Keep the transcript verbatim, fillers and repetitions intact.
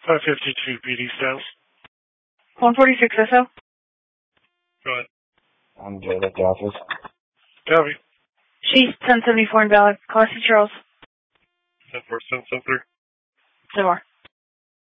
five fifty-two P D Styles. one forty-six S O. Go ahead. I'm Jay at the office. Copy. She's ten seventy-four invalid. Classy Charles. ten four seven seven three. No more.